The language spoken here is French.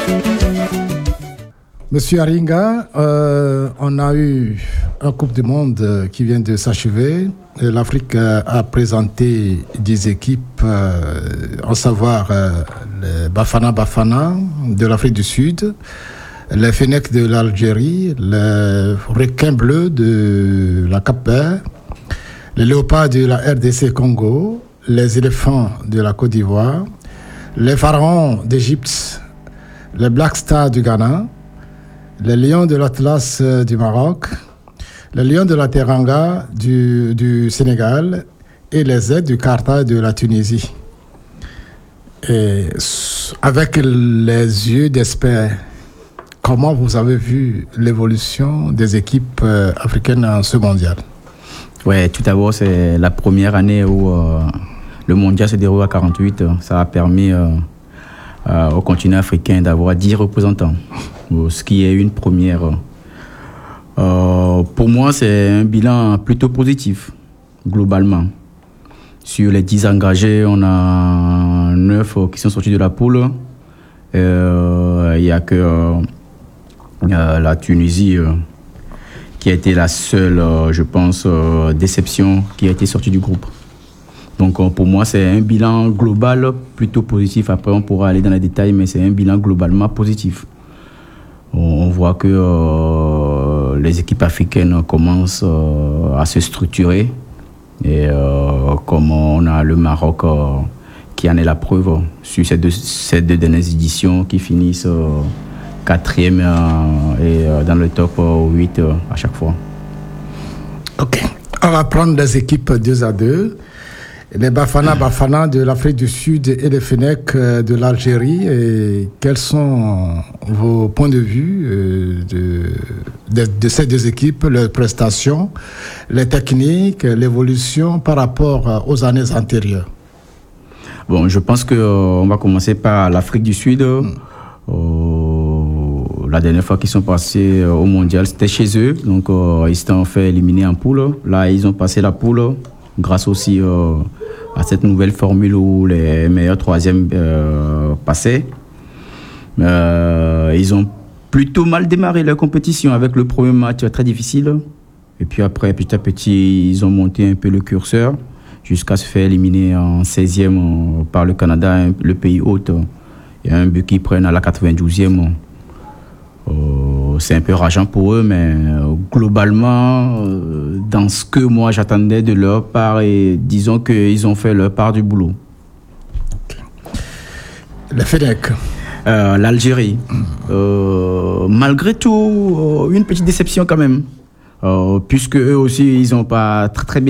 Monsieur Aringa, on a eu un Coupe du Monde qui vient de s'achever. L'Afrique a présenté des équipes, à savoir les Bafana Bafana de l'Afrique du Sud, les Fennecs de l'Algérie, les Requins Bleus de la Cap-Vert, les Léopards de la RDC Congo, les Éléphants de la Côte d'Ivoire, les Pharaons d'Égypte, les Black Stars du Ghana, les Lions de l'Atlas du Maroc, les Lions de la Teranga du Sénégal et les Aides du Qatar de la Tunisie. Et avec les yeux d'experts, comment vous avez vu l'évolution des équipes africaines en ce mondial? Ouais, tout d'abord, c'est la première année où le mondial se déroule à 48. Ça a permis au continent africain d'avoir 10 représentants, ce qui est une première. Pour moi, c'est un bilan plutôt positif, globalement. Sur les 10 engagés, on a 9 qui sont sortis de la poule. Il n'y a que la Tunisie qui a été la seule, je pense, déception qui a été sortie du groupe. Donc pour moi, c'est un bilan global plutôt positif. Après, on pourra aller dans les détails, mais c'est un bilan globalement positif. On voit que les équipes africaines commencent à se structurer. Et comme on a le Maroc qui en est la preuve sur ces deux dernières éditions qui finissent 4e et dans le top 8 à chaque fois. Ok. On va prendre les équipes 2 à 2. Les Bafana Bafana de l'Afrique du Sud et les Fennecs de l'Algérie. Et quels sont vos points de vue de ces deux équipes, leurs prestations, les techniques, l'évolution par rapport aux années antérieures? Bon, je pense qu'on va commencer par l'Afrique du Sud. La dernière fois qu'ils sont passés au mondial, c'était chez eux. Donc, ils s'étaient fait éliminer en poule. Là, ils ont passé la poule grâce aussi à cette nouvelle formule où les meilleurs troisièmes passaient. Ils ont plutôt mal démarré leur compétition avec le premier match très difficile. Et puis après, petit à petit, ils ont monté un peu le curseur jusqu'à se faire éliminer en 16e par le Canada, le pays hôte. Il y a un but qu'ils prennent à la 92e. C'est un peu rageant pour eux, mais globalement, dans ce que moi j'attendais de leur part, et disons qu'ils ont fait leur part du boulot. Okay. Les Fennecs. L'Algérie. Malgré tout, une petite déception quand même, puisque eux aussi, ils n'ont pas très bien